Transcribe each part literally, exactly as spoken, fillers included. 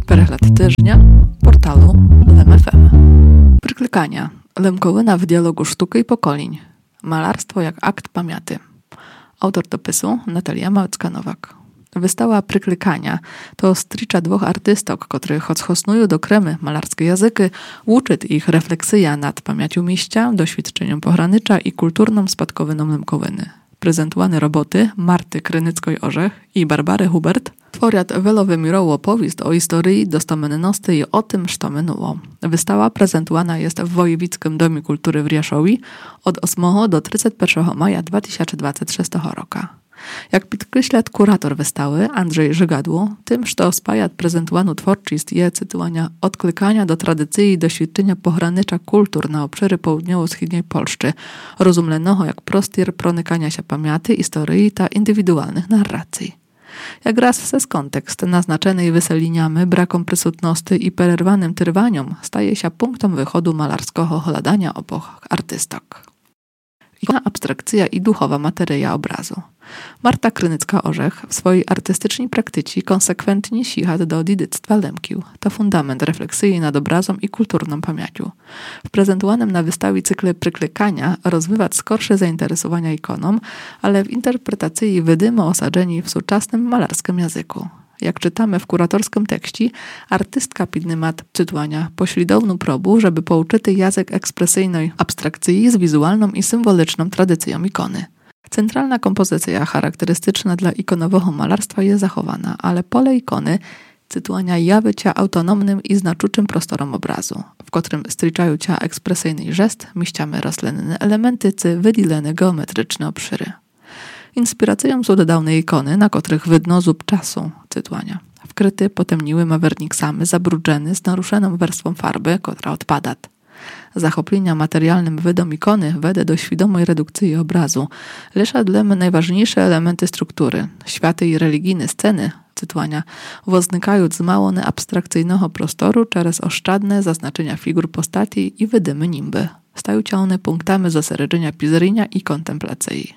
Pregled tygodnia portalu Lem F M. Pryklikania. Lemkołyna w dialogu sztuki i pokoleń. Malarstwo jak akt pamięci. Autor dopisu Natalia Małecka-Nowak. Wystawa Pryklikania to stricza dwóch artystok, których choć hosnują do kremy malarskie języki, uczy ich refleksja nad pamięcią mieścia, doświadczeniem pogranicza i kulturną spadkowiną Lemkołyny. Prezentowane roboty Marty Krynickiej-Orzech i Barbary Hubert tworят wielowymiarową opowieść o historii dostomenności i o tym, co minęło. Wystawa prezentowana jest w Wojewickim Domie Kultury w Rieszowie od ósmego do trzydziestego pierwszego maja dwa tysiące dwudziestego szóstego roku. Jak podkreśla kurator wystawy Andrzej Żygadło, tym, co spaja prezentowaną twórczość jest cytowania odklikania do tradycji i doświadczenia pogranicza kultur na obszary południowo-wschodniej Polszczy, rozumianego jak prostor pronikania się pamięci, historii ta indywidualnych narracji. Jak raz przez kontekst naznaczony wyseliniami, brakom przysutności i przerwanym trwaniom staje się punktem wychodu malarskiego hladania oboch artystok. Ikona, abstrakcja i duchowa materia obrazu. Marta Krynicka-Orzech w swojej artystycznej praktyce konsekwentnie sicha do dziedzictwa Lemkił. To fundament refleksji nad obrazem i kulturną pamięcią. W prezentowanym na wystawie cykle Pryklikania rozwywać skorsze zainteresowania ikoną, ale w interpretacji wydymy osadzeni w współczesnym malarskim języku. Jak czytamy w kuratorskim tekście, artystka podejmat cytowania pośladowną próbę, żeby pouczyty język ekspresyjnej abstrakcji z wizualną i symboliczną tradycją ikony. Centralna kompozycja charakterystyczna dla ikonowego malarstwa jest zachowana, ale pole ikony cytowania jawy cia autonomnym i znaczącym prostorem obrazu, w którym striczają cia ekspresyjny gest, mieściamy roślinne elementy czy wydzielone geometryczne obszyry. Inspiracją są dodane ikony, na których widno zub czasu, cytowania. Wkryty potemniłymi werniksami, zabrudzony z naruszoną warstwą farby, która odpada. Zachoplenia materialnym wydom ikony wede do świadomej redukcji obrazu, lecz adlemy najważniejsze elementy struktury, światy i religijne sceny, cytowania, woznikają z małone abstrakcyjnego prostoru przez oszczędne zaznaczenia figur postaci i wydymy nimby. Stają się one punktami zosереджenia pizrynia i kontemplacji.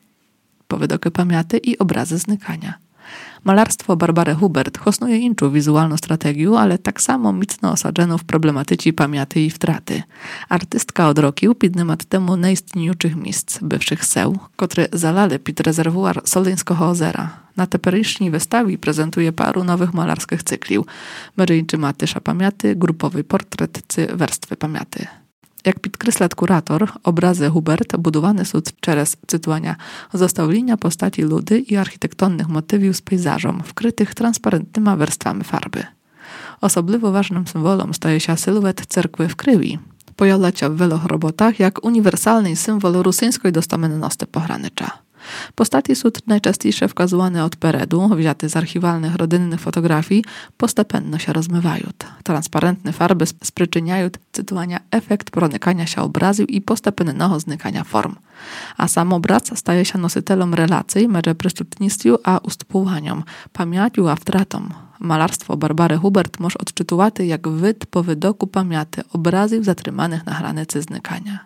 Powydoky pamięci i obrazy znikania. Malarstwo Barbary Hubert hosnuje inczą wizualną strategię, ale tak samo mocno osadzoną w problematyce pamięci i wtraty. Artystka od roku podniemat temu najistniejszych miejsc, bywszych seł, które zalali pod rezerwuar Soleńskiego ozera. Na teperejszej wystawie prezentuje paru nowych malarskich cykli. Myrejczy Matysza pamięci, grupowy portret czy warstwy pamięci. Jak podkreśla kurator, obrazy Hubert budowane są przez, cytowania, zestawienia postaci ludy i architektonnych motywów z pejzażem, wkrytych transparentnymi warstwami farby. Osobliwie ważnym symbolem staje się sylwet cerkwy w krwi. Pojawia się w wielu robotach jak uniwersalny symbol rosyjskiej dostomenności pogranicza. Postaci są najczęściej wskazywane od peredu, wzięte z archiwalnych rodzinnych fotografii, postępnie się rozmywają. Transparentne farby sprzyczyniają, cytowania, efekt pronikania się obrazu i postępnego znikania form. A sam obraz staje się nositelem relacji między przystępnością a ustępowaniem, pamięcią a wtratą. Malarstwo Barbary Hubert może odczytywać jak wyd po wydoku pamięci obrazów zatrzymanych na granicy znikania.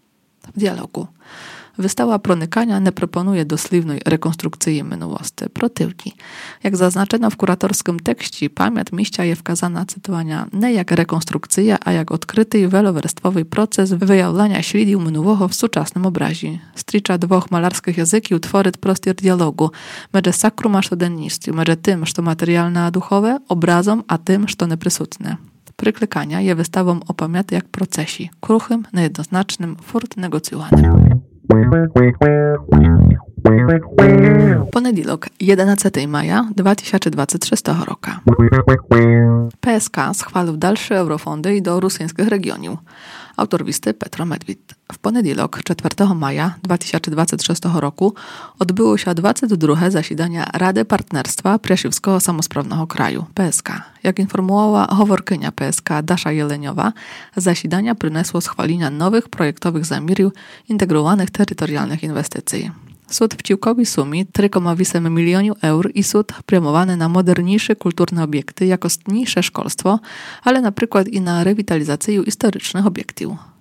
W dialogu. Wystawa Pronikania nie proponuje dosłownej rekonstrukcji minułości. Przeciwnie, jak zaznaczono w kuratorskim tekście, pamięć mieścia jest wskazana, cytowania, nie jak rekonstrukcja, a jak odkryty i wielowarstwowy proces wyjawiania śladów minułego w współczesnym obrazie. Stricza dwóch malarskich języków tworzy prostor dialogu między sakrum a codziennością, między tym, co materialne a duchowe, obrazem, a tym, co nieprysutne. Pryklikania jest wystawą o pamięci jak procesie, kruchym, niejednoznacznym, furt negocjowanym. Poniedziałek, jedenastego maja dwa tysiące dwudziestego szóstego roku. P S K schwalił dalsze eurofondy do rosyjskich regionów. Autor listy Petro Medwid. W poniedziałek, czwartego maja dwa tysiące dwudziestego szóstego roku odbyło się dwudzieste drugie zasiedanie Rady Partnerstwa Presiewskiego Samosprawnego Kraju, P S K. Jak informowała howorkynia P S K Dasza Jeleniowa, zasiedania przyniosło schwalenia nowych projektowych zamiarów integrowanych terytorialnych inwestycji. Sud w ciłkowej sumie trzy przecinek osiem milionów eur i sud promowany na moderniejsze kulturne obiekty, jakostniejsze szkolstwo, ale na przykład i na rewitalizację historycznych obiektów.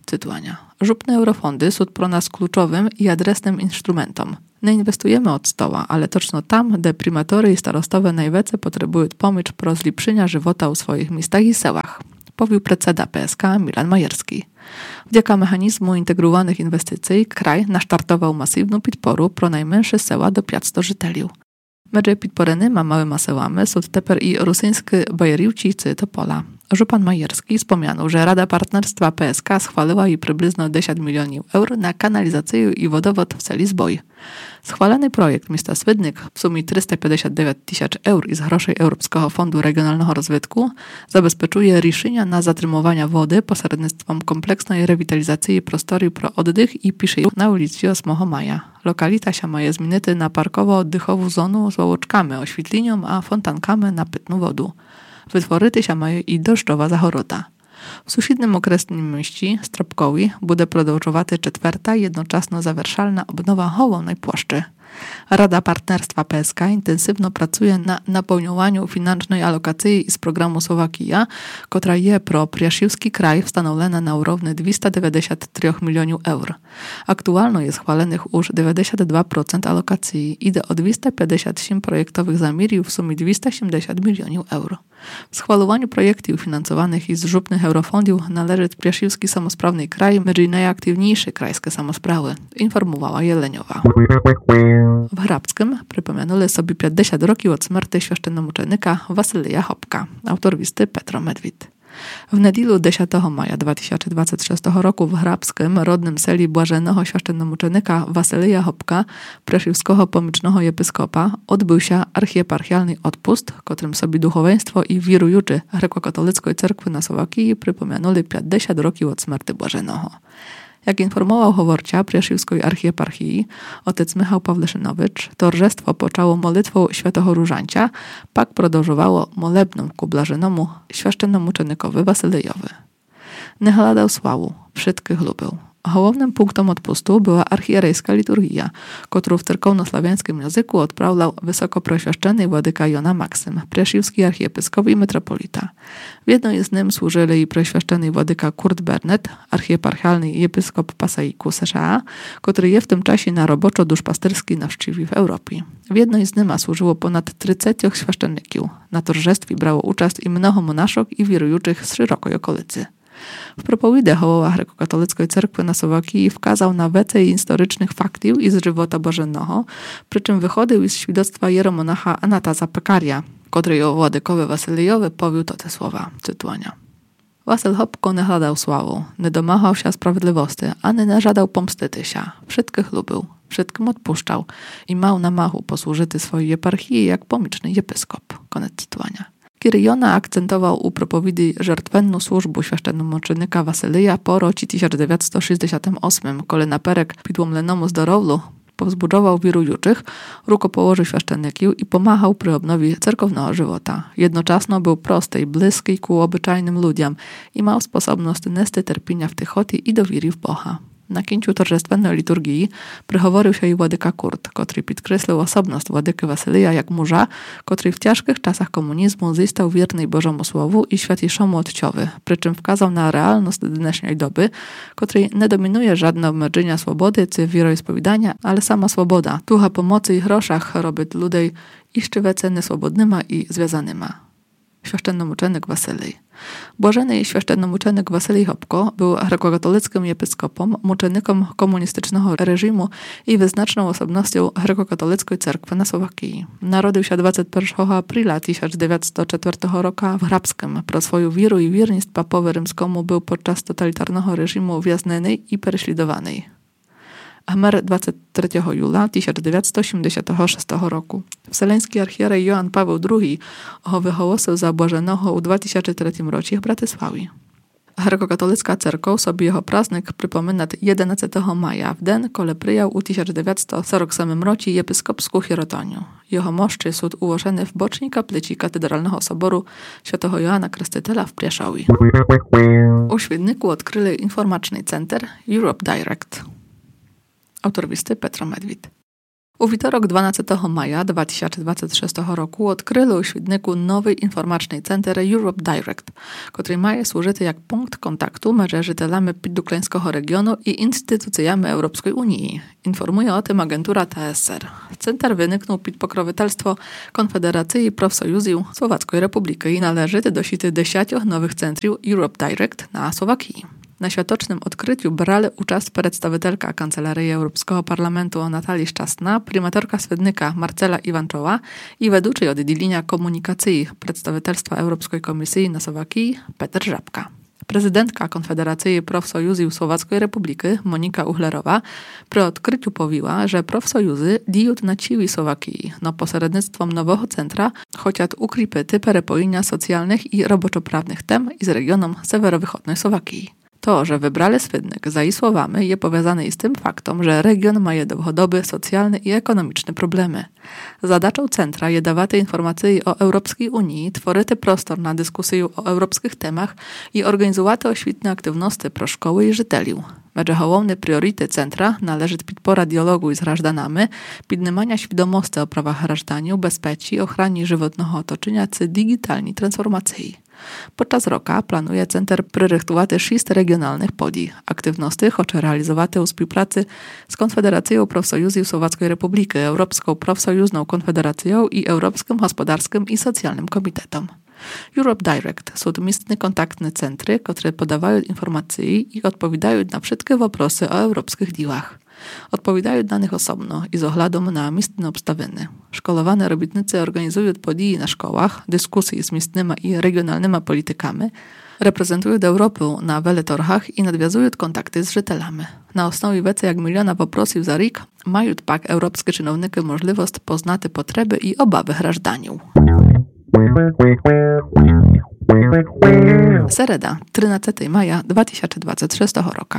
cytowania. Żupne eurofondy są pro nas kluczowym i adresnym instrumentom. Nie inwestujemy od stoła, ale točno tam, gdzie primatory i starostowe najwięcej potrzebują pomóc pro zlepszenia żywota u swoich miastach i sełach. Powił predseda P S K Milan Majerski. Wdzięka mechanizmu integrowanych inwestycji kraj nasztartował masywną podporu pro najmniejsze seła do pięćset żyteliów. Medże podporeny ma małymi sełami są teper i rosyjskie bajeriłci czy Topola. Żupan Majerski wspomniał, że Rada Partnerstwa P S K schwaliła i przybliżno dziesięć milionów euro na kanalizację i wodowód w celi Zboj. Schwalony projekt miasta Swydnik w sumie trzysta pięćdziesiąt dziewięć tysięcy euro z groszy Europejskiego Fondu Regionalnego Rozwitku zabezpieczuje решenia na zatrzymywanie wody pośrednictwem kompleksnej rewitalizacji prostoru pro oddych i pisze na ulicy ósmego maja. Lokalita się ma zmienić na parkowo-oddychową zonę z łoczkami, oświetlenią a fontankami na pitną wodę. Wytworzyć się mają i deszczowa zachorota. W sąsiednim okresnym mieści, Stropkowi, bude продовжувати czwarta, jednoczasno zawerszalna obnowa Hołownej Płaszczy. Rada Partnerstwa P S K intensywno pracuje na napełnianiu finansowej alokacji z programu Słowakija, która jest pro Priaszywski kraj wstanowiona na równy dwieście dziewięćdziesiąt trzy milionów euro. Aktualnie jest chwalonych już dziewięćdziesiąt dwa procent alokacji. Idzie o dwieście pięćdziesiąt osiem projektowych zamiarów w sumie dwieście osiemdziesiąt milionów euro. W schwalowaniu projektów finansowanych z żupnych eurofondów należy Priaszywski samosprawny kraj, między najaktywniejsze krajskie samosprawy, informowała Jeleniowa. W Hrabskim przypomenuli sobie pięćdziesiąt roków od śmierci święczennomuczenika Wasylija Hopka, autor listy Petro Medwid. W niedzielę dziesiątego maja dwa tysiące dwudziestego szóstego roku w Hrabskim, rodnym seli błażenego święczennomuczenika Wasylija Hopka, preszywskiego pomycznego episkopa, odbył się archieparchialny odpust, którym sobie duchowieństwo i wirujuczy grekokatolickiej cerkwy na Słowakii przypomenuli pięćdziesiąt roków od śmierci błażenego. Jak informował Howorcia Priaszywskiej Archieparchii otec Michał Pawleszynowicz, towarzystwo poczęło modlitwą Świętego Różancia, pak продовжувало молебном ku Blażenemu święczennomuczenikowi Wasylijowi. Niech dał sławu, wszystkich lubił. Głównym punktem odpustu była archierejska liturgia, którą w cerkownosławiańskim języku odprawiał wysokoproświeszczony władyka Jona Maksym, priaszywski archiepiskop i metropolita. W jednej z nim służyli i proświeszczony władyka Kurt Bernet, archieparchialny episkop Pasaiku S Z A, który je w tym czasie na roboczo duszpasterski na szczywi w Europie. W jednej z nima służyło ponad trzydziestu świeszczenników. Na towarzystwie brało uczest i mnoho monaszok i wirujuczych z szerokiej okolicy. W propowiedzi hołowa grekokatolickiej cerkwy na Słowakii wkazał na więcej historycznych faktów i z żywota bożennego, przy czym wychodził z świadectwa jeromonacha Anatasa Pekaria, który o władykowi Wasylijowi powiódł te słowa, cytuania. Wasyl Hopko nie hladał sławą, nie domagał się sprawiedliwości, ani nie żadał pomstyty się. Wszystkich lubił, wszystkim odpuszczał i mał na machu posłużyty swojej eparchii jak pomyczny episkop. Koniec cytowania. Kirjona akcentował u propowiedzi żertwenną służbę święczennomuczenika Wasylija po roku tysiąc dziewięćset sześćdziesiątym ósmym, kiedy naperek pidłomlenemu zdrowlu powzbudzował wirujuczych, rukopołożył święczenników i pomagał przy obnowie cerkownego żywota. Jednocześnie był prosty i bliski ku obyczajnym ludziom i miał sposobność nesty terpienia w tychoty i do wiry w Boha. Na kięciu towarzystwennej liturgii przychoworzył się i władyka Kurt, który podkreślił osobność władyky Wasylija jak murza, który w ciężkich czasach komunizmu został wierny Bożemu Słowu i świętejszemu Otciowi, przy czym wskazał na realność dnešnej doby, której nie dominuje żadne obmedzenia swobody czy wieroispowiadania, ale sama swoboda, tucha pomocy i groszach robić ludzi jeszcze więcej nieswobodnyma i związanyma. Święczennomuczenik Wasylij. Błażeny święczennomuczenik Wasylij Hopko był grekokatolickim episkopom, muczenikiem komunistycznego reżimu i wyznaczną osobnością grekokatolickiej cerkwy na Słowakii. Narodził się dwudziestego pierwszego aprila tysiąc dziewięćset czwartego roku w Hrabskim. Pro swoją wiarę i wierność papowi rzymskiemu był podczas totalitarnego reżimu wiaznany i prześladowany. Amer dwudziestego trzeciego jula tysiąc dziewięćset osiemdziesiątego szóstego roku. Wseleński archierej Joan Paweł drugi wyhołosł za błażenego w dwa tysiące trzecim roku w Bratysławi. Grekokatolicka cerkow sobie jego praznik przypomina jedenastego maja, w den, kole przyjął u tysiąc dziewięćset czterdziestego ósmego roku episkopską hierotonię. Jego moszczy są ułożone w bocznej kaplicy katedralnego soboru świętego Joana Krstytela w Prieszowie. U Świdniku odkryli informacyjny center Europe Direct. Autor listy Petro Medwid. U wtorok dwunastego maja dwa tysiące dwudziestego szóstego roku odkryli u Świdniku nowy informaczny center Europe Direct, który ma służyć jak punkt kontaktu między żytelami Podduklańskiego regionu i instytucjami Europejskiej Unii. Informuje o tym agentura T S R. Center wyniknął pod pokroviteľstwo Konfederacji Profsojuzów Słowackiej Republiki i należy do sieci dziesięciu nowych centrów Europe Direct na Słowakii. Na światocznym odkryciu brali uczest przedstawicielka Kancelarii Europejskiego Parlamentu Natalii Szczasna, prymatorka Świdnika Marcela Iwanczowa i wedłuczy oddzielenia komunikacji przedstawicielstwa Europejskiej Komisji na Słowakii Peter Żabka. Prezydentka Konfederacji Profsojuzów Słowackiej Republiki Monika Uchlerowa przy odkryciu powiła, że profsojuzy diją na ciwi Słowakii no pośrednictwem nowego centra chociaż ukrypyty perepojenia socjalnych i roboczoprawnych tem z regionom sewerowychodnej Słowakii. To, że wybrali Świdnik za jej słowami, je powiązane z tym faktem, że region ma długodoby socjalne i ekonomiczne problemy. Zadачą centra je dawać informacje o Europejskiej Unii, tworzyć prostor na dyskusję o europejskich temach i organizować oświetne aktywności pro szkoły i żyteliów. Między główne priorytety centra należy podpora dialogu z hrażdanami, podniesienia świadomości o prawach hrażdaniu, bezpieczeństwie, ochronie żywotnego otoczenia czy digitalnej transformacji. Podczas roku planuje center projektować sześć regionalnych podii. Aktywności chce realizować w współpracy z Konfederacją Profsojuzów Słowackiej Republiki, Europejską Profsojuzną Konfederacją i Europejskim Gospodarskim i Socjalnym Komitetem. Europe Direct są miestne kontaktne centry, które podawają informacje i odpowiadają na wszystkie wопросы o europejskich dziełach. Odpowiadają na nich osobno i z oglądem na miestne obstawienie. Szkolowane robotnicy organizują podії na szkołach, dyskusje z miestnymi i regionalnymi politykami, reprezentują Europę na weletorchach i nadwiązują kontakty z żytelami. Na osnowie więcej jak miliona poprosów za rok mają pak europejskie czynowniki możliwość poznać potrzeby i obawy hrażdaniów. Sereda, trzynastego maja dwa tysiące dwudziestego szóstego roku.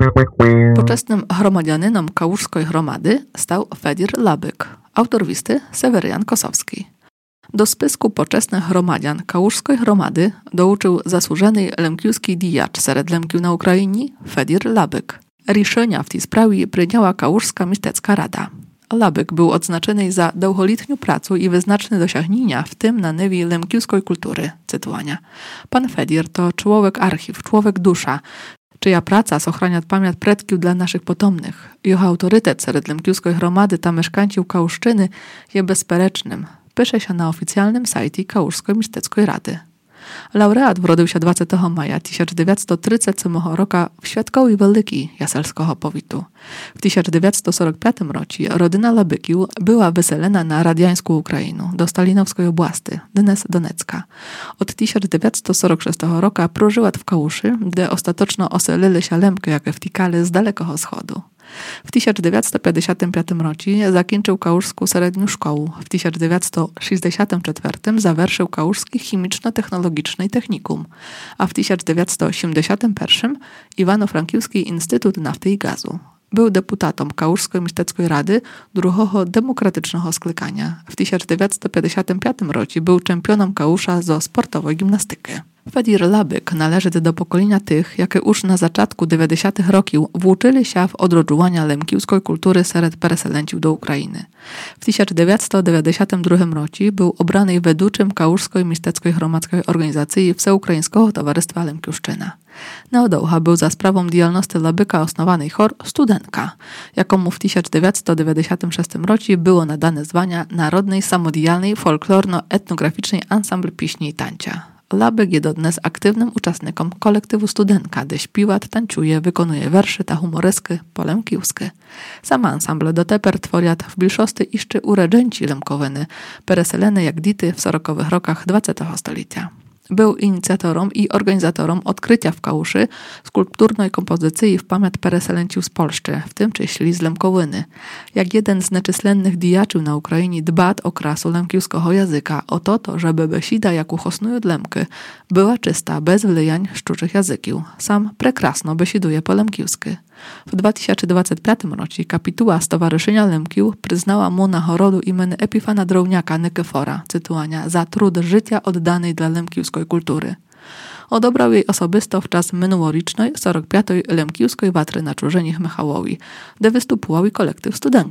Poczesnym gromadzianynom Kałużskiej Gromady stał Fedir Labyk, autor listy Seweryjan Kosowski. Do spisku poczesnych gromadzian Kałużskiej Gromady dołączył zasłużony lemkiuski dijacz sered lemkiu na Ukrainie Fedir Labyk. Решenia w tej sprawie przyjęła Kałużska Miastecka Rada. Labyk był odznaczony za długoletnią pracę i wyznaczne dosięgnięcia, w tym na niwie lemkiuskiej kultury, cytowania. Pan Fedir to człowiek archiw, człowiek dusza, czyja praca ochrania pamięć predków dla naszych potomnych. Jego autorytet sered lemkiuskiej gromady ta mieszkańców Kałużczyny je bezperecznym. Pisze się na oficjalnym sajcie Kałużskiej Miasteckiej Rady. Laureat urodził się dwudziestego maja tysiąc dziewięćset trzydziestego ósmego roku w Świadkowej Wielkiej Jaselskiego powitu. W tysiąc dziewięćset czterdziestym piątym roku rodzina Labykiów była wyselena na radiańską Ukrainę, do Stalinowskiej oblasti, dnes Donecka. Od tysiąc dziewięćset czterdziestego szóstego roku prożyła w Kałuszy, gdzie ostatecznie oselili się Lemki, jakie wtykali z Dalekiego Wschodu. W tysiąc dziewięćset pięćdziesiątym piątym roku zakończył Kałużską Średnią Szkołę. W tysiąc dziewięćset sześćdziesiątym czwartym zaвершил Kałużski Chemiczno-Technologiczny Technikum, a w tysiąc dziewięćset osiemdziesiątym pierwszym Iwano-Frankiwski Instytut Nafty i Gazu. Był deputatem Kałużskiej Miasteckiej Rady drugiego demokratycznego sklekania. W tysiąc dziewięćset pięćdziesiątym piątym roku był czempionem Kałusza ze sportowej gimnastyki. Fedir Labyk należy do pokolenia tych, jakie już na zaczatku dziewięćdziesiątych roków włóczyli się w odrodzenia lemkiuskiej kultury sered pereselęciów do Ukrainy. W tysiąc dziewięćset dziewięćdziesiątym drugim roku był obrany wedłuczym Kałużskiej Miasteckiej Gromadzkiej Organizacji Wseukraińskiego Towarzystwa Lemkiuszczyna. Na odoucha był za sprawą działalności Labyka osnowany chór Studenka, jakomu w tysiąc dziewięćset dziewięćdziesiątym szóstym roku było nadane zwania Narodnej Samodzielnej Folklorno-Etnograficznej Ansambl Piśni i Tańca. Labyk jest dnes aktywnym uczestnikiem kolektywu Studenka, gdzie śpiewa, tańczuje, wykonuje werszy ta humoresky polemkiwskie. Sam ansambl do teper tworiat w bliższości iszczy uredzenci lemkowyny, pereseleny jak dity w sorokowych rokach dwudziestego stulecia. Był inicjatorem i organizatorem odkrycia w Kałuszy skulpturnej kompozycji w pamięć pereselęciów z Polszczy, w tym czyśli z Lemkowyny. Jak jeden z nieczyslennych dijaczów na Ukrainie dbać o krasu lemkiuskiego języka, o to, to żeby besida, jak uchosnują lemky, była czysta, bez wlejań szczuczych języków. Sam prekrasno besiduje po lemkiusky. W dwa tysiące dwudziestym piątym roku kapituła Stowarzyszenia Lemkiów przyznała mu nagrodę imienia Epifana Drowniaka Nykyfora, cytowania, za trud życia oddanej dla lemkiuskiej kultury. Odebrał jej osobisto w czas minulorocznej, сорок пятej Lemkiuskiej Watry na Czurzenich Michałowi, gdzie występował kolektyw Studenka.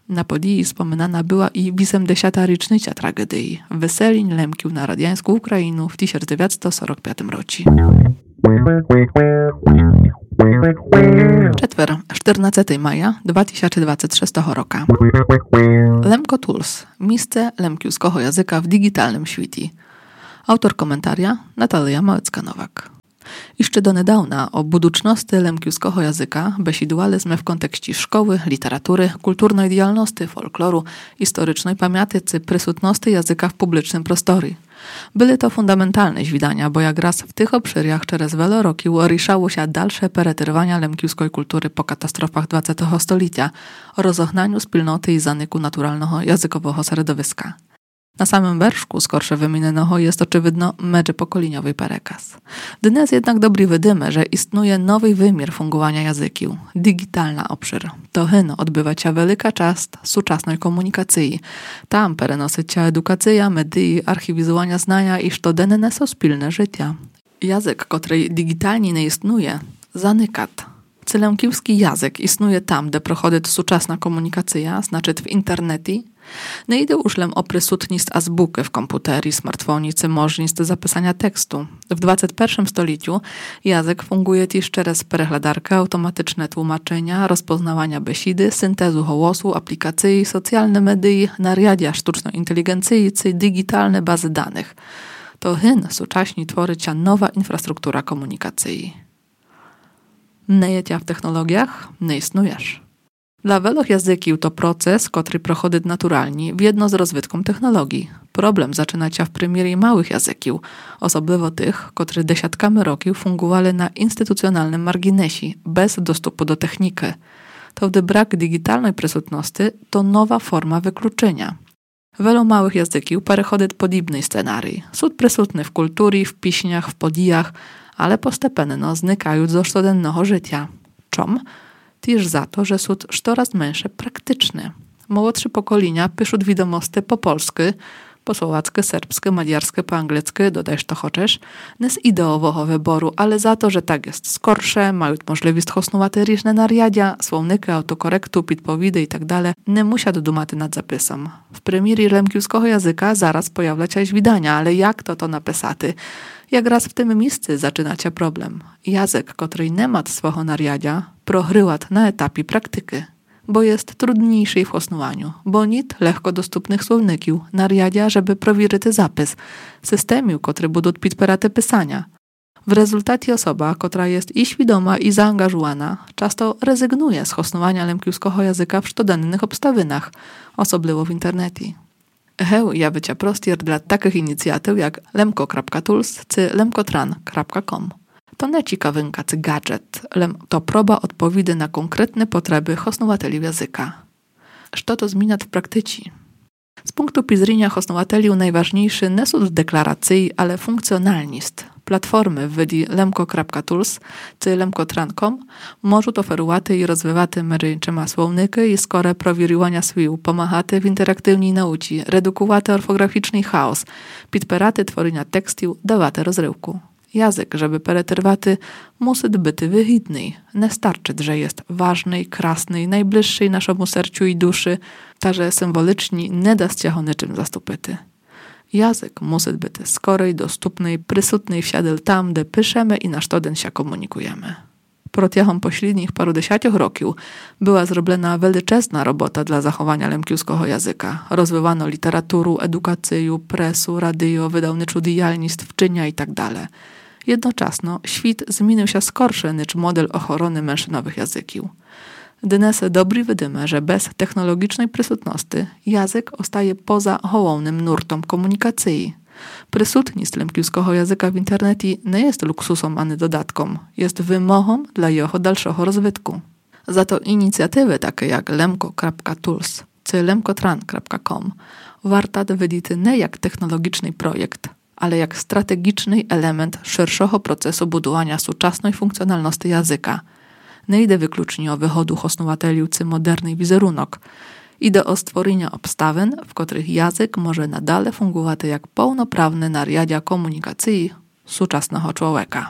На події споминана była i вісімдесята річниця трагедії, виселень лемків на радянську Україну в тисяча дев'ятсот сорок п'ятому році. Четвер, czternastego maja dwa tysiące dwudziestego szóstego roku. Lemko Tools. Miejsce lemkiewskiego języka w digitalnym świecie. Autor komentaria Natalia Małecka-Nowak. Jeszcze donedawna o buduczności lemkiewskiego języka besidowaliśmy w kontekście szkoły, literatury, kulturnej działalności, folkloru, historycznej pamiątki, prysutności języka w publicznym prostorze. Były to fundamentalne zwidania, bo jak raz w tych obszarach przez wiele roków riszało się dalsze peretyrowania lemkiewskiej kultury po katastrofach dwudziestego stulecia, o rozognaniu wspólnoty i zanyku naturalnego językowego środowiska. Na samym wierzchu skorsze wymienionego jest oczywidno międzypokoleniowy przekaz. Dnes jednak dobry widzimy, że istnieje nowy wymiar fungowania języków, digitalna obszar. To hyn odbywa się wielka część współczesnej komunikacji. Tam przenosi się edukacja, media, archiwizowania znania i codzienne są wspólne życia. Język, który digitalnie nie istnieje, zanika. Lemkiewski język istnieje tam, gdzie prochodzi współczesna komunikacja, znaczy w internecie. Nie idę uszlem o prysutność azbuky w komputerii, smartfonie, czy możliwość zapisania tekstu. W dwudziestym pierwszym stuleciu język funguje też przez przeglądarkę, automatyczne tłumaczenia, rozpoznawania besidy, syntezu głosu, aplikacji, socjalne media, narzędzia sztucznej inteligencji czy digitalne bazy danych. To hyn współcześnie tworzy się nowa infrastruktura komunikacji. Nie jecia w technologiach, nie istniejesz. Dla wielu języków to proces, który prochodzi naturalnie, wjedno z rozwitką technologii. Problem zaczyna się w premierii małych języków, osobliwo tych, które dziesiątkami roków fungowali na instytucjonalnym marginesie, bez dostępu do techniki. To gdy brak digitalnej prysutności to nowa forma wykluczenia. Wielu małych języków przechodzi podobny scenariusz. Są prysutne w kulturze, w piśniach, w podijach, ale postepенно znikają z codziennego życia. Czom? Też za to, że są coraz mniejsze praktyczne. Młodsze pokolenia piszą wiadomości po polsku, po słowacku, serbsku, madziarsku, po angielsku, dodajesz to chociaż, nie z ideowego wyboru, ale za to, że tak jest skorsze, mają możliwość hosnować różne narzędzia, słowniki, autokorektu, podpowiedzi i tak dalej, nie muszą dumać nad zapisem. W premierii lemkiewskiego języka zaraz pojawia się widania, ale jak to to napisać? Jak raz w tym miejscu zaczyna się problem. Język, który nie ma swojego narzędzia, prohryła na etapie praktyki, bo jest trudniejszy w hosnowaniu, bo nic lekko dostępnych słowników, narzędzia, żeby prowierzyć zapis, systemu, który będą podpierać pisania. W rezultacie osoba, która jest i świadoma, i zaangażowana, często rezygnuje z hosnowania lemkiewskiego języka w codziennych obstawinach, osobliwo w internecie. Heu jawi się prostier dla takich inicjatyw jak lemko kropka tools czy lemkotran kropka com. To nie ciekawynka czy gadżet, to próba odpowiedzi na konkretne potrzeby hosnowateli języka. Co to zmienia w praktyce? Z punktu widzenia hosnowateli najważniejszy nie są deklaracje, ale funkcjonalność. Platformy w wydzi lemko kropka tools czy lemkotran kropka com możą oferować i rozwijać mericzema słowniki i skore prowierowania słów, pomagać w interaktywnej nauce, redukować orfograficzny chaos, podpierać tworzenia tekstów, dawać rozrywku. Język, żeby peretyrować, musi być wyhitny. Nie starczy, że jest ważny, krasny, najbliższy naszemu sercu i duszy, także symbolicznie nie da się go niczym zastąpić. Język musi być skorej, dostępny, prysutny wsiadł tam, gdzie piszemy i na co dzień się komunikujemy. Protiechom pośrednich parudziesięciu roków była zrobiona wielczesna robota dla zachowania lemkiewskiego języka. Rozwijano literaturę, edukację, presu, radio, wydawniczą działalność, wczynia itd. Jednocześnie świat zmienił się skorsze niż model ochrony mężczyznowych języków. Dnes dobry widzimy, że bez technologicznej prysutności język ostaje poza hołownym nurtom komunikacji. Prysutność lemkiewskiego języka w internecie nie jest luksusem ani dodatkom, jest wymogą dla jego dalszego rozwitku. Za to inicjatywy takie jak lemko kropka tools czy lemkotran kropka com warto widzieć nie jak technologiczny projekt, ale jak strategiczny element szerszego procesu budowania współczesnej funkcjonalności języka. Nie idę wyklucznie o wychodu hosnowateli czy moderny wizerunek. Idę o stworzenie obstawin, w których język może nadal fungować jak pełnoprawne narzędzie komunikacji sучасного człowieka.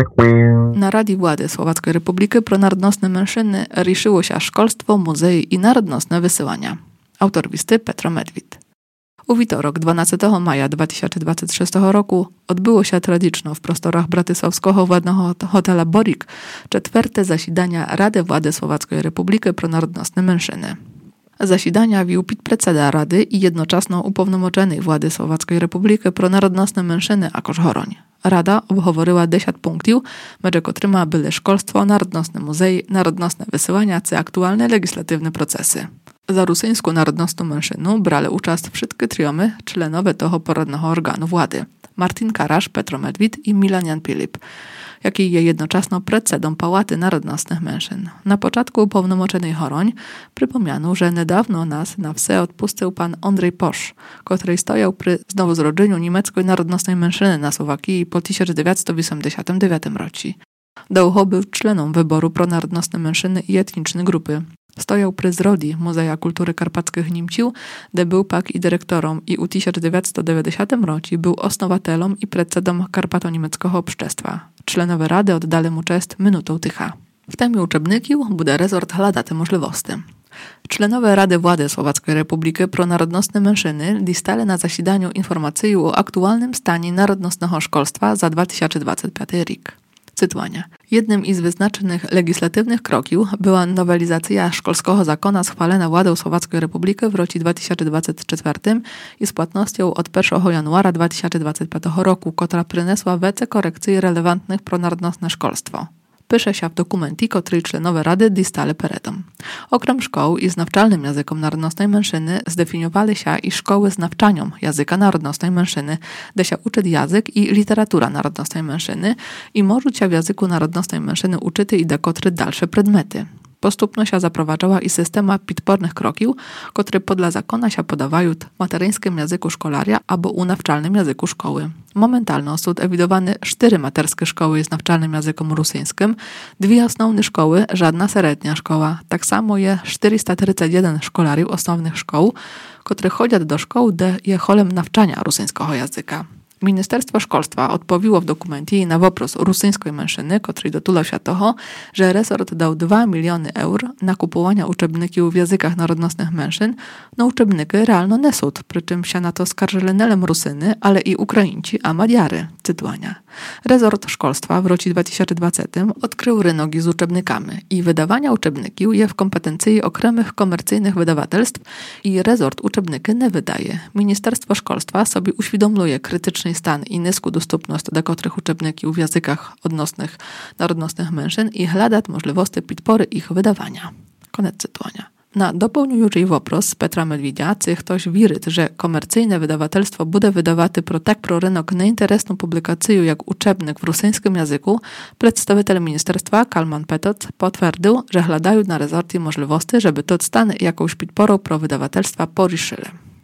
Na Radzie Władzy Słowackiej Republiki pro narodnostne menšiny riszyło się szkolstwo, muzeje i narodnostne wysyłania. Autor listy Petro Medwid. U wtorek dwunastego maja dwa tysiące dwudziestego szóstego roku odbyło się tradycznie w prostorach bratysławskiego władnego hotela Borik czwarte zasidania Rady Władzy Słowackiej Republiki pro narodnostne menšiny. Zasidania wił podpredseda Rady i jednocześnie upełnomoczonej Władzy Słowackiej Republiki pro narodnostne menšiny Akoż Horoń. Rada obhovoryła dziesięć punktów, między którymi były szkolstwo, narodnostne muzeje, narodnostne wysyłania czy aktualne legislatywne procesy. Za rusyńską narodnostną menšinu brali uczest wszystkie triomy członowie toho poradnego organu władzy. Martin Karasz, Petro Medwid i Milan Jan Pilip, jaki je jednocześnie predsedą Pałaty Narodnostnych Menšin. Na początku upełnomoczonej Horoń przypomniano, że niedawno nas na wse odpuścił pan Andrzej Posz, który stojał przy znowuzrodzeniu niemieckiej narodnostnej menšiny na Słowakii po tysiąc dziewięćset osiemdziesiątym dziewiątym roku. Długo był członem wyboru pro narodnostne menšiny i etniczne grupy. Stojał przy zrodzi Muzeja Kultury Karpackich Niemciów, gdzie był pak i dyrektorem i u tysiąc dziewięćset dziewięćdziesiątym roku był osnowatelem i predsedom Karpato-Niemieckiego Obszczestwa. Członowie Rady oddali mu cześć minutą tycha. W temie uczebników bude resort hľadá te możliwości. Członowie Rady Władzy Słowackiej Republiki pro narodnostne menšiny dostali na zasidaniu informację o aktualnym stanie narodnostnego szkolstwa za dwa tysiące dwudziesty piąty rok. Cytowanie. Jednym z wyznaczonych legislatywnych kroków była nowelizacja szkolskiego zakona schwalona Władą Słowackiej Republiki w roku dwa tysiące dwudziestym czwartym i z płatnością od pierwszego januara dwa tysiące dwudziestego piątego roku, która przyniosła wiele korekcji relevantnych pro narodnostne szkolstwo. Pisze się w dokumencie, który członowie Rady dostali peredom. Okrem szkoł i z nawczalnym językiem narodnostnej menšiny zdefiniowali się i szkoły z nawczaniem języka narodnostnej menšiny, gdzie się uczy język i literatura narodnostnej menšiny i może się w języku narodnostnej menšiny uczyć i dekotry dalsze predmety. Postupno się zaprowadzała i systema podpornych kroków, które podle zakona się podawają w materyjskim języku szkolaria albo u nawczalnym języku szkoły. Momentalno są ewidowane cztery materskie szkoły z nawczalnym językiem rosyjskim, dwie osnovne szkoły, żadna średnia szkoła. Tak samo je czterysta trzydzieści jeden szkolariów osnovnych szkoł, które chodzą do szkoły, gdzie je cholem nawczania rosyjskiego języka. Ministerstwo Szkolstwa odpowiło w dokumencie na wopros rusyńskiej menšiny, który dotulał się toho, że resort dał dwa miliony euro na kupowanie uczebników w językach narodnostnych menšin, no uczebniki realno nie są, przy czym się na to skarżyli nie tylko Rusyny, ale i Ukraińcy, a Madziary. Cytowania. Resort Szkolstwa w roku dwa tysiące dwudziestym odkrył rynek z uczebnikami i wydawania uczebników je w kompetencji okremnych komercyjnych wydawatelstw i resort uczebniki nie wydaje. Ministerstwo Szkolstwa sobie uświadomluje krytyczny stan i niską dostępność do niektórych uczebników w językach odnosnych narodnostnych menšin i hľadać możliwości podpory ich wydawania. Koniec cytowania. Na dopełniujący wopros Petra Medwidia, czy ktoś wierzy, że komercyjne wydawatelstwo bude wydawaty pro tak pro rynek nieinteresną publikację jak uczebnik w rosyjskim języku, przedstawiciel ministerstwa Kalman Petot potwierdził, że hľadają na rezorcie możliwości, żeby to stan jakąś podporą pro wydawatelstwa poruszyli.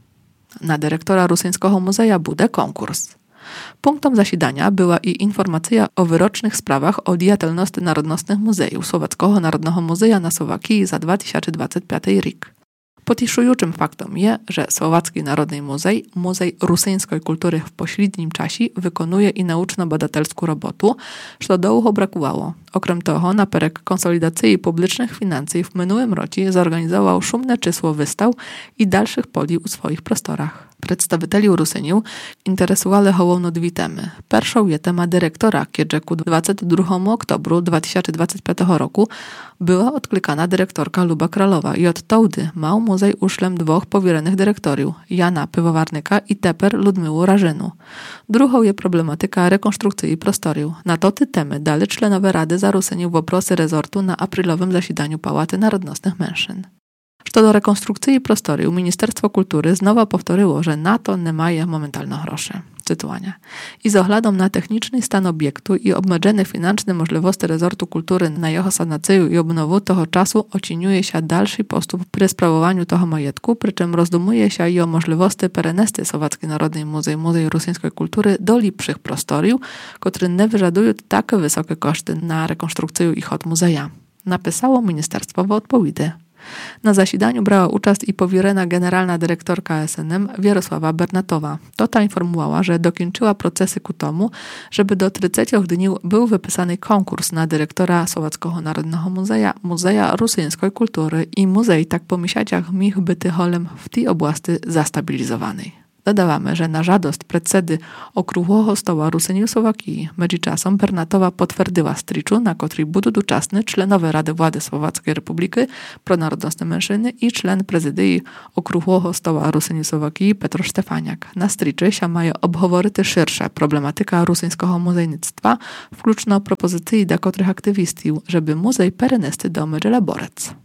Na dyrektora Rusyńskiego Muzeja bude konkurs. Punktem zasidania była i informacja o wyrocznych sprawach o diatelności narodnostnych muzejów Słowackiego Narodnego Muzeja na Słowakii za dwa tysiące dwudziesty piąty rok. Pocieszującym faktem jest, że Słowacki Narodny Muzej, Muzej Rusyńskiej Kultury w pośrednim czasie wykonuje i nauczno-badatelską robotę, co długo brakowało. Okrem toho, na perek konsolidacji publicznych financji w minionym roku zorganizował szumne czysło wystaw i dalszych poli u swoich prostorach. Przedstawicieli Rusyniów interesowali hołowno dwie temy. Pierwszą je tema dyrektora, kiedy ku dwudziestego drugiego oktobru dwa tysiące dwudziestego piątego roku była odklikana dyrektorka Luba Kralowa i od wtedy mał muzej uszlem dwóch powierenych dyrektoriów, Jana Pywowarnyka i teper Ludmiłu Rażynu. Drugą je problematyka rekonstrukcji prostoriów. Na to te temy dali członowie Rady za Rusyniów woprosy rezortu na aprylowym zasidaniu Pałaty Narodnostnych Menšin. Co do rekonstrukcji prostoriów, Ministerstwo Kultury znowu powtórzyło, że na to nie maje momentalno groszy. Cytowanie. I z ohľadom na techniczny stan obiektu i obmedzone finansowe możliwości rezortu kultury na jeho sanaciju i obnowu toho czasu oceniuje się dalszy postup przy sprawowaniu toho majetku, przy czym rozdumuje się i o możliwości perenesty Słowacki Narodny Muzej Muzej Rusyńskiej Kultury do lepszych prostoriów, które nie wyżadują takie wysokie koszty na rekonstrukcję ich od muzeja. Napisało ministerstwo w odpowiedzi. Na zasidaniu brała uczest i powierena generalna dyrektorka S N M Wierosława Bernatowa. To ta informowała, że dokończyła procesy ku tomu, żeby do trzydziestu dni był wypisany konkurs na dyrektora Słowackiego Narodnego Muzeja, Muzeja Rusyńskiej Kultury i muzej tak po miesiącach mich byty holem w tej oblasti zastabilizowanej. Dodawamy, że na żadost predsedy Okruchłego Stoła Rusyni Słowakii Medzi-Czasom Bernatowa potwierdziła striczu, na której budu doczasny członowie Rady Władzy Słowackiej Republiki Pronarodnostne Mężczyny i czlen prezydii Okruchłego Stoła Rusyni Słowakii Petro Stefaniak. Na striczy się mają obhovoryty szersza problematyka rusyńskiego muzejnictwa, wkluczno propozycji do których aktywistów, żeby muzej perenesty do Medżelaborec.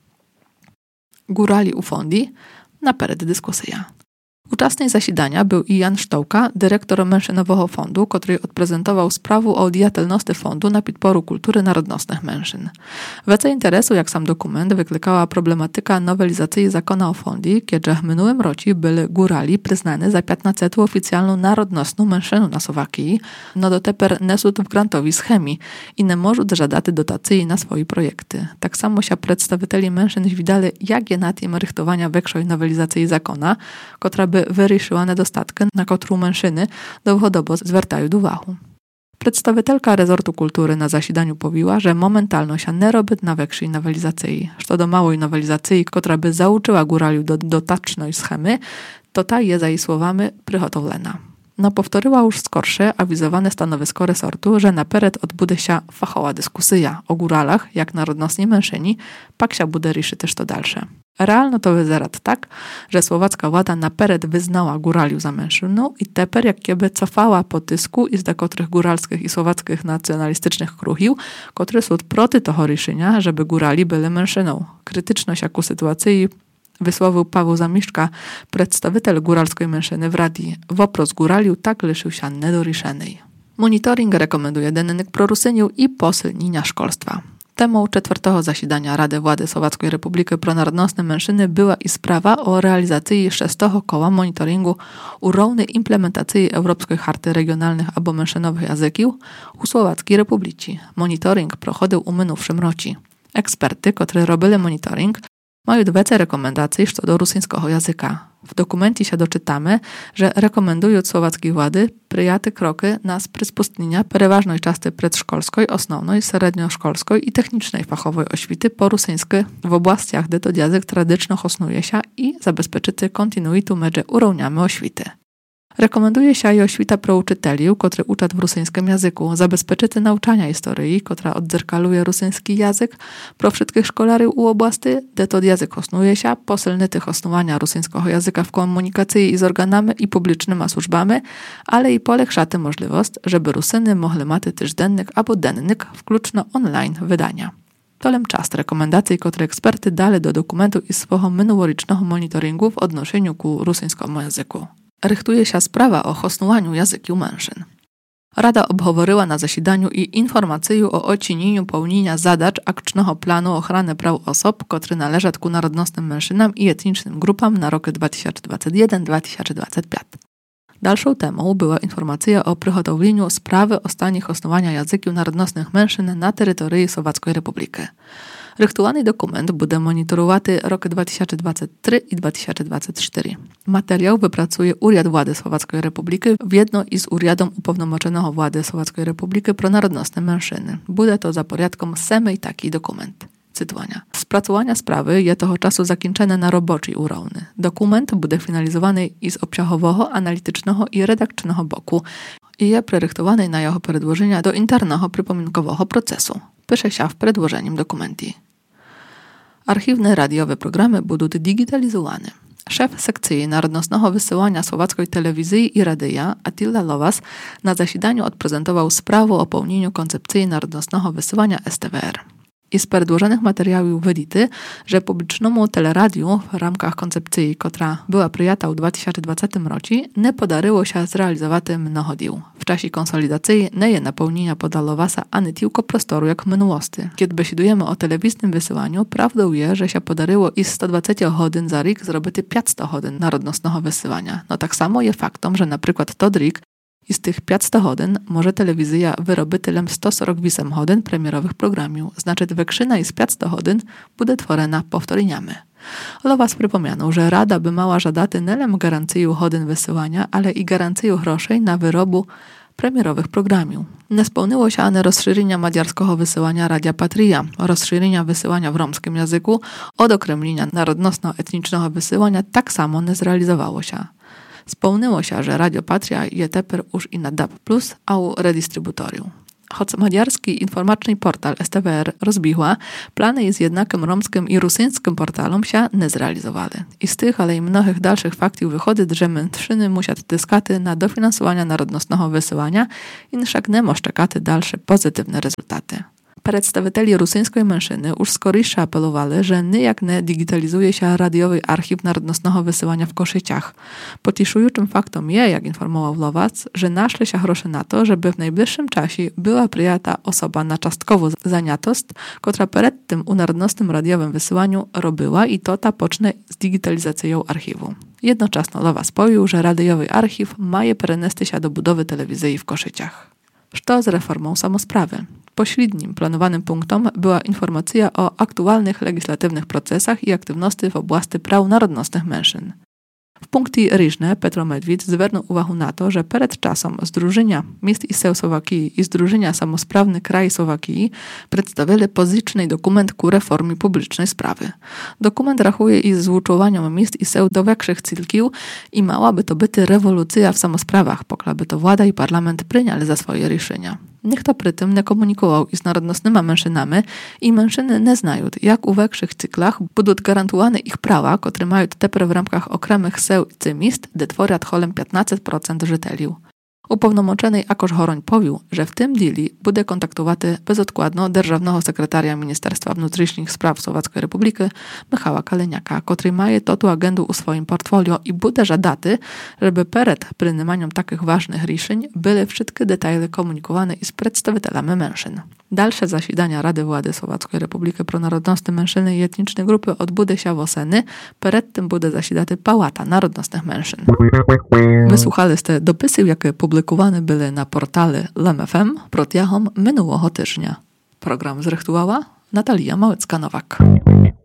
Górali u fondi, naперед dyskusja. Uczestnik zasidania był i Jan Sztołka, dyrektor Mężczynowego Fondu, który odprezentował sprawę o diatelności fondu na podporu kultury narodnostnych mężczyzn. Wece interesu, jak sam dokument, wyklikała problematyka nowelizacji zakona o fondi, kiedy w minionym roku byli górali przyznane za piętnastą oficjalną narodnostną mężczyznę na Słowakii, no do teper nesut w grantowi schemii i nie możą żadać dotacji na swoje projekty. Tak samo się przedstawicieli mężczyzn widali, jak je na tym rychtowania większej nowelizacji zakona, która by wyryszyła nedostatkę, na którą mężczyzny dowgodobo zwracają uwagę. Przedstawicielka rezortu kultury na zasidaniu powiła, że momentalno się nie robi na większej nowelizacji. Co do małej nowelizacji, która by zauczyła góraliu do dotacznej schemy, to ta jest za jej słowami przygotowana. No powtórzyła już skorsze awizowane stanowisko resortu, że naперед odbudzie się fachowa dyskusja o góralach, jak narodnostni mężczyźni, pak się bude ryszy też to dalsze. Realno to wyzerat tak, że słowacka władza naперед wyznała góraliu za mężczyzną i teper jak kieby cofała po tysku i z dekotrych góralskich i słowackich nacjonalistycznych kruchił, które są proty toho ryszenia, żeby górali byli mężczyzną. Krytyczność jaku sytuacji wysłowił Paweł Zamiszczka, przedstawiciel góralskiej mężczyzny w Radii. Wopros góraliu tak lyszył się niedoriszenej. Monitoring rekomenduje dennyk prorusyniu i posilnienia szkolstwa. Temą czwartego zasidania Rady Władzy Słowackiej Republiki Pronarodnostne Mężczyzny była i sprawa o realizacji szóstego koła monitoringu u równej implementacji Europejskiej Charty Regionalnych albo Mężczyznowych Języków u Słowackiej Republiki. Monitoring prochodził u minówszym roku. Eksperty, którzy robili monitoring, mają dwie rekomendacje co do rusyńskiego języka. W dokumencie się doczytamy, że rekomendują słowackiej władzy przyjęte kroki na przyspustnienia przeważnej części przedszkolskiej, osnovnej, średnioszkolskiej i technicznej fachowej oświty po rusyńsku w oblastiach, gdzie to język tradycyjnie osnuje się i zabezpieczyć kontinuitu między urowniami oświty. Rekomenduje się i oświta pro uczyteli, którzy uczą w rusyńskim języku, zabezpieczyć nauczania historii, która odzerkaluje rusyński język, pro wszystkich szkolariów u oblasti, gdzie to język osnuje się, posilny osnowania rusyńskiego języka w komunikacji z organami i publicznymi służbami, ale i polepszaty możliwość, żeby Rusyny mogli mieć też dennik albo dennik, wkluczno online wydania. Tolem czas rekomendacji, które eksperty dali do dokumentu i swojego minulorocznego monitoringu w odnoszeniu ku rusyńskiemu języku. Rychtuje się sprawa o hosnowaniu języków mężczyzn. Rada obhovoryła na zasidaniu i informacyju o odczynieniu pełnienia zadań akcznego planu ochrony praw osób, które należą ku narodnostnym mężczyznom i etnicznym grupom na roky dwa tysiące dwudziesty pierwszy do dwa tysiące dwudziestego piątego. Dalszą temą była informacja o przygotowieniu sprawy o stanie hosnowania języków narodnostnych mężczyzn na terytorii Słowackiej Republiki. Rychtowany dokument będzie monitorowaty rok dwa tysiące dwudziesty trzeci i dwa tysiące dwudziesty czwarty. Materiał wypracuje Urząd Władzy Słowackiej Republiki w jedno i z Urzędem Upełnomoczonego Władzy Słowackiej Republiki Pronarodnostne Mężczyzny. Będzie to za porядkiem semy taki dokument. Cytowania. Spracowania sprawy je toho czasu zakończone na roboczej urowny. Dokument będzie finalizowany i z obciachowego, analitycznego i redakcyjnego boku i je prerychtowany na jego przedłożenia do internego przypominkowego procesu. Pisze się w przedłożeniem dokumenty. Archiwne radiowe programy będą digitalizowane. Szef sekcji narodnostnego wysyłania słowackiej telewizji i radia Attila Lowas na zasidaniu odprezentował sprawę o pełnieniu koncepcji narodnostnego wysyłania S T W R. I z przedłożonych materiałów wynika, że publicznemu teleradiu w ramach koncepcji, która była przyjęta w dwa tysiące dwudziestym roku, nie podaryło się zrealizować mnoho dzieł. W czasie konsolidacji nie je napełnienia podał Lowasa ani tylko prostoru jak minułosti. Kiedy besidujemy o telewizyjnym wysyłaniu, prawdą jest, że się podaryło i sto dwadzieścia godzin za rok zrobić pięćset godzin narodnostnego wysyłania. No tak samo jest faktem, że na przykład to rok I z tych пятьсот годин може телевізія виробителем сто сорок вісім годин прем'єрових програмів. Значить, векшина із пятьсот годин буде творена повтореннями. Ale was przypominam, że Rada by mała żadati nie tylko gwarancję godzin wysyłania, ale i gwarancję groszej na wyrobu premierowych programów. Nie spełniło się ani rozszerzenia madziarskiego wysyłania Radia Patria, rozszerzenia wysyłania w romskim języku, odokremlenia narodnostno-etnicznego wysyłania tak samo nie zrealizowało się. Spełniło się, że Radio Patria jest teraz już i na D A B plus, a u redystrybutorium. Choć madziarski informacyjny portal S T V R rozbiła, plany jest jednakiem romskim i rusyńskim portalom się nie zrealizowały. I z tych, ale i mnogich dalszych faktów wychodzi, że mężczyzny muszą tyskaty na dofinansowania narodnostnego wysyłania i wszak nie może czekać dalsze pozytywne rezultaty. Przedstawiciele rosyjskiej mężczyzny już skorisze apelowali, że nijak nie digitalizuje się radiowy archiw narodnostnego wysyłania w Koszyciach. Potiszującym faktom je, jak informował Lowac, że naszli się grosze na to, żeby w najbliższym czasie była przyjęta osoba na czastkową zajętość, która przed tym u narodnostnym radiowym wysyłaniu robiła i to ta pocznie z digitalizacją archiwu. Jednocześnie Lowac pojął, że radiowy archiw ma je przenieść się do budowy telewizji w Koszyciach. Co z reformą samosprawy? Pośrednim planowanym punktem była informacja o aktualnych legislatywnych procesach i aktywności w oblasti praw narodnostnych mężczyzn. W punkcie ryżne Petro Medwid zwrócił uwagę na to, że przed czasem Zdrużenia Miast i Seł Słowakii i Zdrużenia Samosprawny Kraj Słowakii przedstawili pozyczny dokument ku reformie publicznej sprawy. Dokument rachuje i złuczowaniem miast i seł do większych cylkił i miałaby to być rewolucja w samosprawach, poklaby to władza i parlament przyjęli za swoje решения. Nikt przy tym nie komunikował i z narodnostnymi mężczyznami i mężczyzny nie znają, jak u większych cyklach będą gwarantowane ich prawa, które mają teraz w ramach okремих seł i miast, gdzie tworzą cholem piętnaście procent żyteliów. Upełnomocony Akosz Horoń powił, że w tym dili będzie kontaktowaty bezodkładno Dzierżawnego Sekretaria Ministerstwa Wnętrznych Spraw Słowackiej Republiki Michała Kaleniaka, który ma to tu agendę u swoim portfolio i będzie żadaty, żeby przed przyjmowaniem takich ważnych решень były wszystkie detale komunikowane i z przedstawicielami mężczyzn. Dalsze zasiedania Rady Władzy Słowackiej Republiki Pronarodnostne Mężczyzny i Etniczne Grupy odbudzie się wiosny, przed tym będzie zasiedati Pałata Narodnostnych Mężczyzn. Wysłuchaliście dopisy, jakie publikowane były na portale L M F M протягом минулого тижня. Program zrechtowała Natalia Małecka-Nowak.